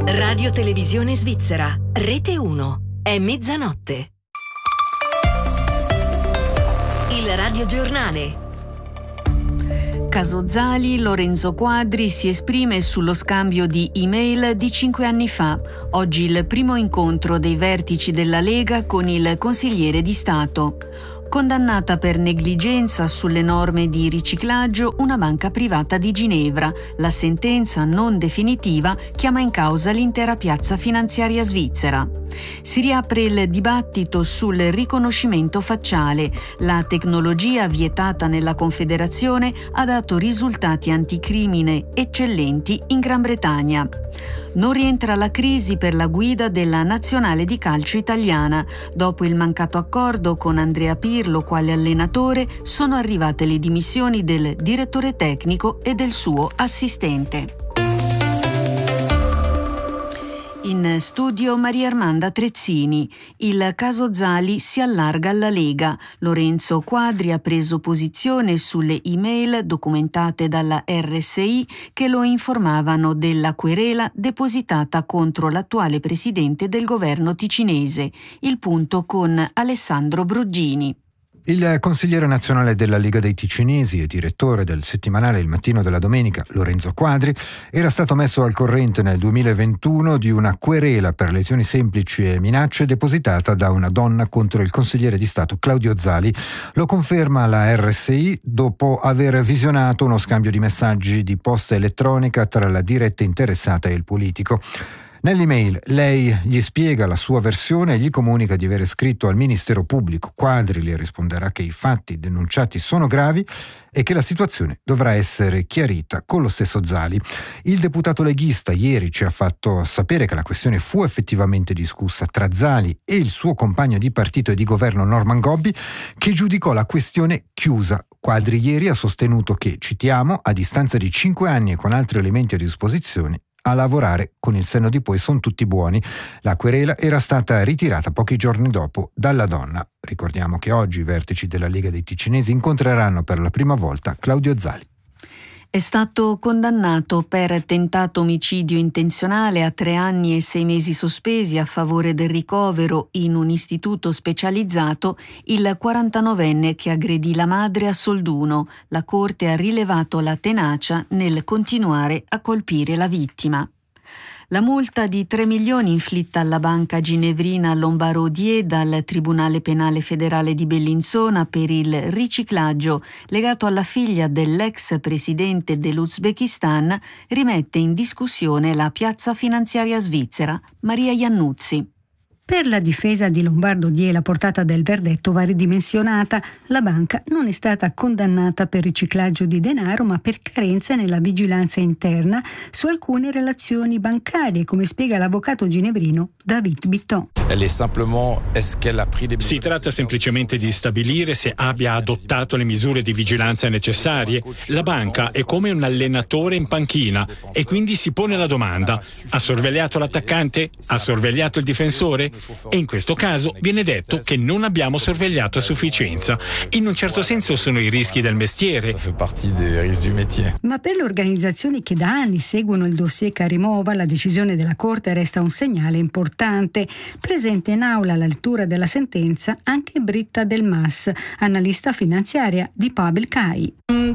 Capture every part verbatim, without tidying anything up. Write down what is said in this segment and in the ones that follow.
Radio Televisione Svizzera, Rete uno, è mezzanotte. Il radiogiornale. Caso Zali, Lorenzo Quadri si esprime sullo scambio di email di cinque anni fa. Oggi il primo incontro dei vertici della Lega con il consigliere di Stato. Condannata per negligenza sulle norme di riciclaggio una banca privata di Ginevra. La sentenza non definitiva chiama in causa l'intera piazza finanziaria svizzera. Si riapre il dibattito sul riconoscimento facciale. La tecnologia vietata nella Confederazione ha dato risultati anticrimine eccellenti in Gran Bretagna. Non rientra la crisi per la guida della nazionale di calcio italiana. Dopo il mancato accordo con Andrea Pirlo quale allenatore, sono arrivate le dimissioni del direttore tecnico e del suo assistente. In studio Maria Armanda Trezzini. Il caso Zali si allarga alla Lega. Lorenzo Quadri ha preso posizione sulle email documentate dalla R S I che lo informavano della querela depositata contro l'attuale presidente del governo ticinese. Il punto con Alessandro Broggini. Il consigliere nazionale della Lega dei Ticinesi e direttore del settimanale Il Mattino della Domenica, Lorenzo Quadri, era stato messo al corrente nel duemilaventuno di una querela per lesioni semplici e minacce depositata da una donna contro il consigliere di Stato Claudio Zali. Lo conferma la R S I dopo aver visionato uno scambio di messaggi di posta elettronica tra la diretta interessata e il politico. Nell'email lei gli spiega la sua versione e gli comunica di aver scritto al Ministero Pubblico. Quadri le risponderà che i fatti denunciati sono gravi e che la situazione dovrà essere chiarita con lo stesso Zali. Il deputato leghista ieri ci ha fatto sapere che la questione fu effettivamente discussa tra Zali e il suo compagno di partito e di governo Norman Gobbi, che giudicò la questione chiusa. Quadri ieri ha sostenuto che, citiamo, a distanza di cinque anni e con altri elementi a disposizione, a lavorare con il senno di poi sono tutti buoni. La querela era stata ritirata pochi giorni dopo dalla donna. Ricordiamo che oggi i vertici della Lega dei Ticinesi incontreranno per la prima volta Claudio Zali. È stato condannato per tentato omicidio intenzionale a tre anni e sei mesi sospesi a favore del ricovero in un istituto specializzato il quarantanovenne che aggredì la madre a Solduno. La Corte ha rilevato la tenacia nel continuare a colpire la vittima. La multa di tre milioni inflitta alla banca ginevrina Lombardier dal Tribunale Penale Federale di Bellinzona per il riciclaggio legato alla figlia dell'ex presidente dell'Uzbekistan rimette in discussione la piazza finanziaria svizzera. Maria Iannuzzi. Per la difesa di Lombardier la portata del verdetto va ridimensionata. La banca non è stata condannata per riciclaggio di denaro, ma per carenze nella vigilanza interna su alcune relazioni bancarie, come spiega l'avvocato ginevrino David Bitton. Si tratta semplicemente di stabilire se abbia adottato le misure di vigilanza necessarie. La banca è come un allenatore in panchina e quindi si pone la domanda: ha sorvegliato l'attaccante? Ha sorvegliato il difensore? E in questo caso viene detto che non abbiamo sorvegliato a sufficienza. In un certo senso sono i rischi del mestiere. Ma per le organizzazioni che da anni seguono il dossier Karimova, la decisione della Corte resta un segnale importante. Presente in aula alla lettura della sentenza anche Britta Del Mas, analista finanziaria di Public Eye. È un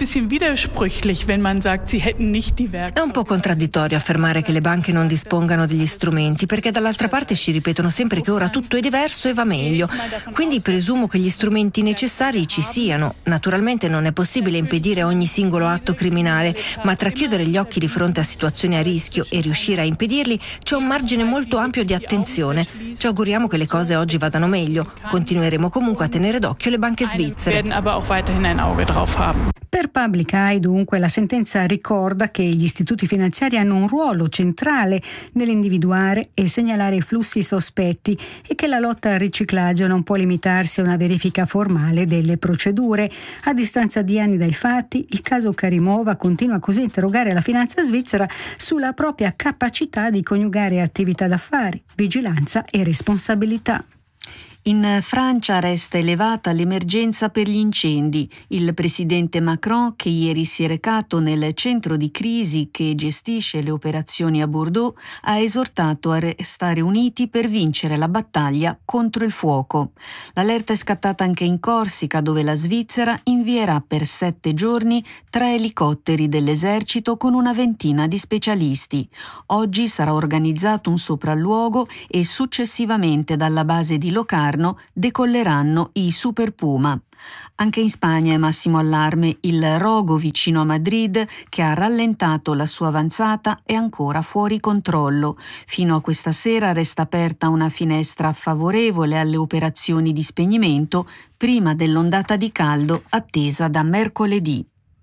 po' contraddittorio affermare che le banche non dispongano degli strumenti, perché dall'altra parte ci ripetono sempre che ora tutto è diverso e va meglio. Quindi presumo che gli strumenti necessari ci siano. Naturalmente non è possibile impedire ogni singolo atto criminale, ma tra chiudere gli occhi di fronte a situazioni a rischio e riuscire a impedirli c'è un margine molto ampio di attenzione. Ci auguriamo che le cose oggi vadano meglio. Continueremo comunque a tenere d'occhio le banche svizzere. Per Public Eye, dunque, la sentenza ricorda che gli istituti finanziari hanno un ruolo centrale nell'individuare e segnalare i flussi sospetti e che la lotta al riciclaggio non può limitarsi a una verifica formale delle procedure. A distanza di anni dai fatti, il caso Karimova continua così a interrogare la finanza svizzera sulla propria capacità di coniugare attività d'affari, vigilanza e responsabilità. In Francia resta elevata l'emergenza per gli incendi. Il presidente Macron, che ieri si è recato nel centro di crisi che gestisce le operazioni a Bordeaux, ha esortato a restare uniti per vincere la battaglia contro il fuoco. L'allerta è scattata anche in Corsica, dove la Svizzera invierà per sette giorni tre elicotteri dell'esercito con una ventina di specialisti. Oggi sarà organizzato un sopralluogo e successivamente dalla base di Locarno decolleranno i Super Puma. Anche in Spagna è massimo allarme. Il rogo vicino a Madrid, che ha rallentato la sua avanzata, è ancora fuori controllo. Fino a questa sera resta aperta una finestra favorevole alle operazioni di spegnimento prima dell'ondata di caldo attesa da mercoledì.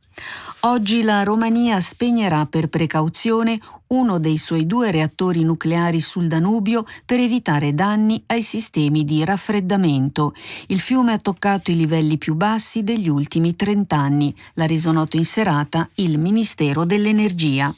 Oggi la Romania spegnerà per precauzione uno dei suoi due reattori nucleari sul Danubio per evitare danni ai sistemi di raffreddamento. Il fiume ha toccato i livelli più bassi degli ultimi trent'anni, l'ha reso noto in serata il Ministero dell'Energia.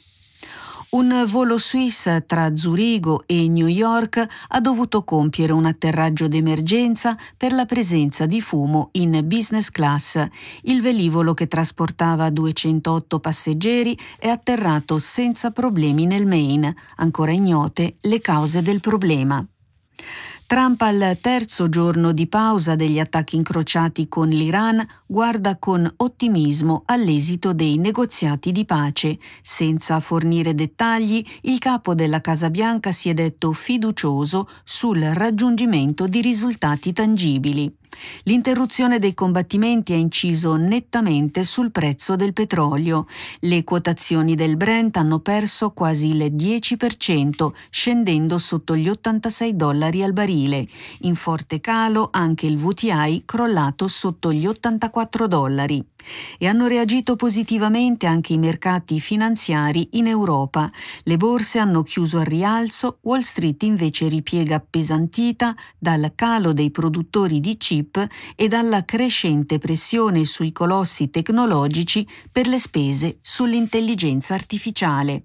Un volo Swiss tra Zurigo e New York ha dovuto compiere un atterraggio d'emergenza per la presenza di fumo in business class. Il velivolo, che trasportava duecentootto passeggeri, è atterrato senza problemi nel Maine. Ancora ignote le cause del problema. Trump, al terzo giorno di pausa degli attacchi incrociati con l'Iran, guarda con ottimismo all'esito dei negoziati di pace. Senza fornire dettagli, il capo della Casa Bianca si è detto fiducioso sul raggiungimento di risultati tangibili. L'interruzione dei combattimenti ha inciso nettamente sul prezzo del petrolio. Le quotazioni del Brent hanno perso quasi il dieci per cento, scendendo sotto gli ottantasei dollari al barile. In forte calo anche il W T I, crollato sotto gli ottantaquattro dollari. E hanno reagito positivamente anche i mercati finanziari in Europa. Le borse hanno chiuso al rialzo, Wall Street invece ripiega appesantita dal calo dei produttori di chip e dalla crescente pressione sui colossi tecnologici per le spese sull'intelligenza artificiale.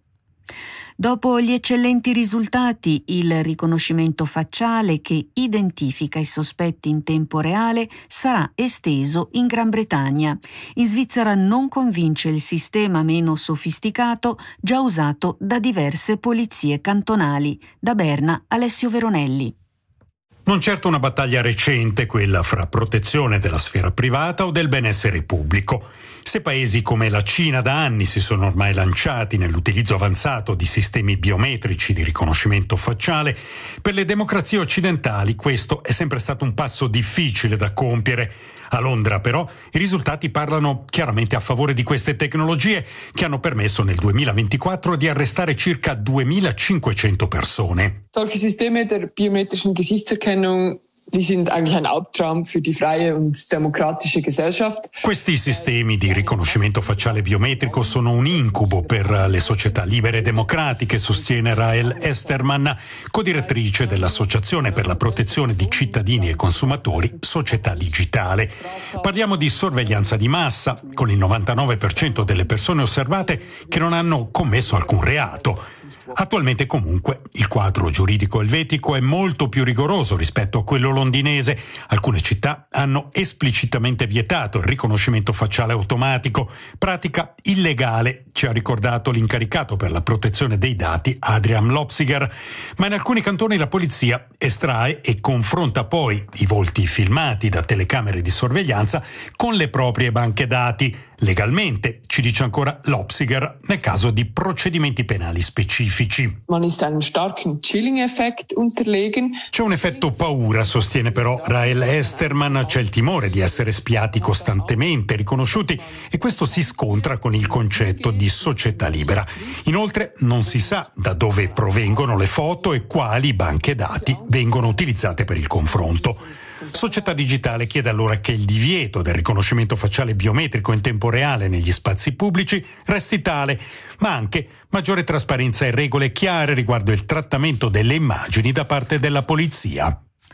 Dopo gli eccellenti risultati, il riconoscimento facciale che identifica i sospetti in tempo reale sarà esteso in Gran Bretagna. In Svizzera non convince il sistema meno sofisticato già usato da diverse polizie cantonali. Da Berna, Alessio Veronelli. Non certo una battaglia recente, quella fra protezione della sfera privata o del benessere pubblico. Se paesi come la Cina da anni si sono ormai lanciati nell'utilizzo avanzato di sistemi biometrici di riconoscimento facciale, per le democrazie occidentali questo è sempre stato un passo difficile da compiere. A Londra, però, i risultati parlano chiaramente a favore di queste tecnologie, che hanno permesso nel duemilaventiquattro di arrestare circa duemilacinquecento persone. Solche Systeme der biometrischen Gesichtserkennung, die sind eigentlich ein Albtraum für die freie und demokratische Gesellschaft. Questi sistemi di riconoscimento facciale biometrico sono un incubo per le società libere e democratiche, sostiene Rahel Esterman, codirettrice dell'Associazione per la protezione di cittadini e consumatori Società Digitale. Parliamo di sorveglianza di massa, con il novantanove per cento delle persone osservate che non hanno commesso alcun reato. Attualmente comunque il quadro giuridico elvetico è molto più rigoroso rispetto a quello londinese. Alcune città hanno esplicitamente vietato il riconoscimento facciale automatico, pratica illegale, ci ha ricordato l'incaricato per la protezione dei dati Adrian Lopsiger, ma in alcuni cantoni la polizia estrae e confronta poi i volti filmati da telecamere di sorveglianza con le proprie banche dati. Legalmente, ci dice ancora Lopsiger, nel caso di procedimenti penali specifici. Man ist einem starken Chilling-Effekt unterlegen. C'è un effetto paura, sostiene però Rahel Esterman, c'è il timore di essere spiati costantemente, riconosciuti, e questo si scontra con il concetto di società libera. Inoltre non si sa da dove provengono le foto e quali banche dati vengono utilizzate per il confronto. Società Digitale chiede allora che il divieto del riconoscimento facciale biometrico in tempo reale negli spazi pubblici resti tale, ma anche maggiore trasparenza e regole chiare riguardo il trattamento delle immagini da parte della polizia.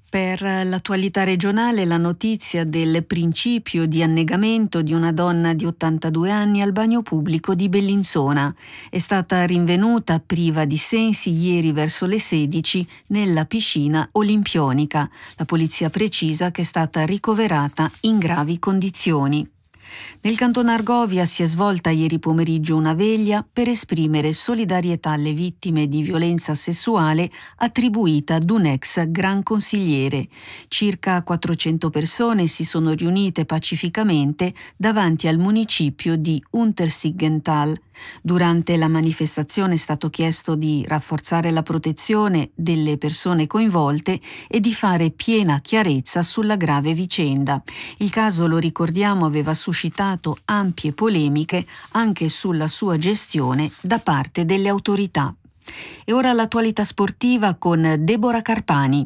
Per l'attualità regionale la notizia del principio di annegamento di una donna di ottantadue anni al bagno pubblico di Bellinzona. È stata rinvenuta priva di sensi ieri verso le sedici nella piscina olimpionica. La polizia precisa che è stata ricoverata in gravi condizioni. Nel Cantone Argovia si è svolta ieri pomeriggio una veglia per esprimere solidarietà alle vittime di violenza sessuale attribuita ad un ex gran consigliere. Circa quattrocento persone si sono riunite pacificamente davanti al municipio di Untersiggenthal. Durante la manifestazione è stato chiesto di rafforzare la protezione delle persone coinvolte e di fare piena chiarezza sulla grave vicenda. Il caso, lo ricordiamo, aveva suscitato ampie polemiche anche sulla sua gestione da parte delle autorità. E ora l'attualità sportiva con Deborah Carpani.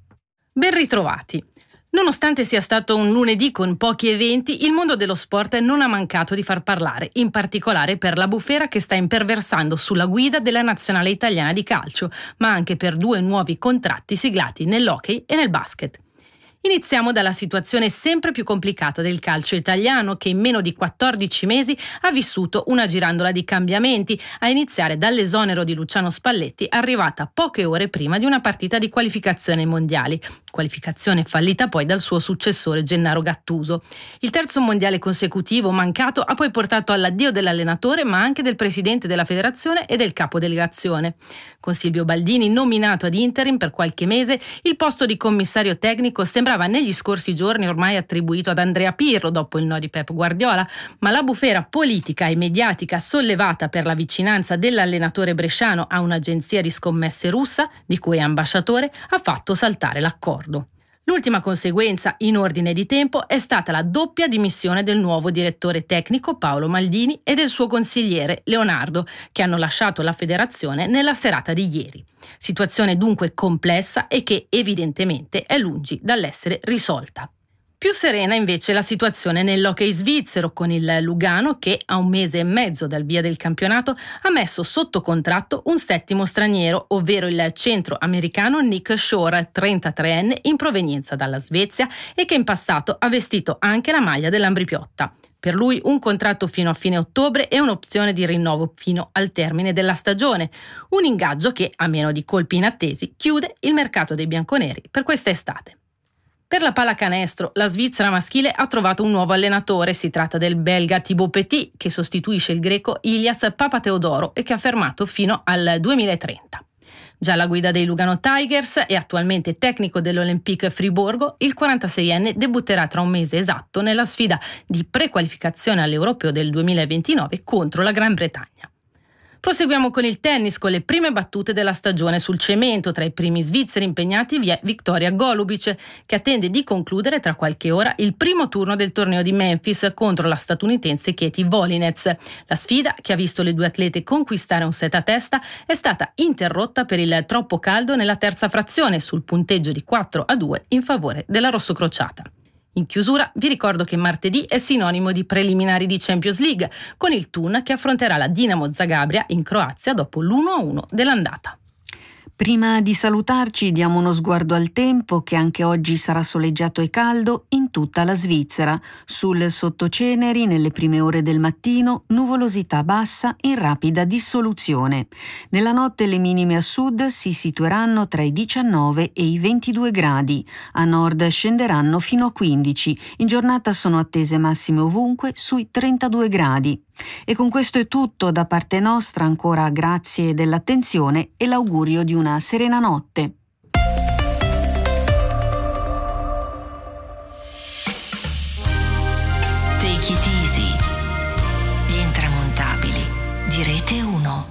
Ben ritrovati. Nonostante sia stato un lunedì con pochi eventi, il mondo dello sport non ha mancato di far parlare, in particolare per la bufera che sta imperversando sulla guida della nazionale italiana di calcio, ma anche per due nuovi contratti siglati nell'hockey e nel basket. Iniziamo dalla situazione sempre più complicata del calcio italiano, che in meno di quattordici mesi ha vissuto una girandola di cambiamenti, a iniziare dall'esonero di Luciano Spalletti, arrivata poche ore prima di una partita di qualificazione ai mondiali, qualificazione fallita poi dal suo successore Gennaro Gattuso. Il terzo mondiale consecutivo mancato ha poi portato all'addio dell'allenatore, ma anche del presidente della federazione e del capo delegazione. Con Silvio Baldini nominato ad interim per qualche mese, il posto di commissario tecnico sembrava negli scorsi giorni ormai attribuito ad Andrea Pirlo dopo il no di Pep Guardiola, ma la bufera politica e mediatica sollevata per la vicinanza dell'allenatore bresciano a un'agenzia di scommesse russa, di cui è ambasciatore, ha fatto saltare l'accordo. L'ultima conseguenza, in ordine di tempo, è stata la doppia dimissione del nuovo direttore tecnico Paolo Maldini e del suo consigliere Leonardo, che hanno lasciato la federazione nella serata di ieri. Situazione dunque complessa e che evidentemente è lungi dall'essere risolta. Più serena invece la situazione nell'hockey svizzero, con il Lugano che, a un mese e mezzo dal via del campionato, ha messo sotto contratto un settimo straniero, ovvero il centro-americano Nick Shore, trentatreenne in provenienza dalla Svezia e che in passato ha vestito anche la maglia dell'Ambripiotta. Per lui un contratto fino a fine ottobre e un'opzione di rinnovo fino al termine della stagione. Un ingaggio che, a meno di colpi inattesi, chiude il mercato dei bianconeri per quest'estate. Per la pallacanestro, la Svizzera maschile ha trovato un nuovo allenatore. Si tratta del belga Thibaut Petit, che sostituisce il greco Ilias Papateodoro e che ha fermato fino al duemilatrenta. Già alla guida dei Lugano Tigers e attualmente tecnico dell'Olympique Friburgo, il quarantaseienne debutterà tra un mese esatto nella sfida di prequalificazione all'Europeo del duemilaventinove contro la Gran Bretagna. Proseguiamo con il tennis, con le prime battute della stagione sul cemento. Tra i primi svizzeri impegnati vi è Victoria Golubic, che attende di concludere tra qualche ora il primo turno del torneo di Memphis contro la statunitense Katie Volinez. La sfida, che ha visto le due atlete conquistare un set a testa, è stata interrotta per il troppo caldo nella terza frazione, sul punteggio di quattro a due in favore della rossocrociata. In chiusura vi ricordo che martedì è sinonimo di preliminari di Champions League, con il Thun che affronterà la Dinamo Zagabria in Croazia dopo l'uno a uno dell'andata. Prima di salutarci diamo uno sguardo al tempo, che anche oggi sarà soleggiato e caldo in tutta la Svizzera. Sul sottoceneri nelle prime ore del mattino nuvolosità bassa in rapida dissoluzione. Nella notte le minime a sud si situeranno tra i diciannove e i ventidue gradi. A nord scenderanno fino a quindici. In giornata sono attese massime ovunque sui trentadue gradi. E con questo è tutto da parte nostra. Ancora grazie dell'attenzione e l'augurio di una serena notte.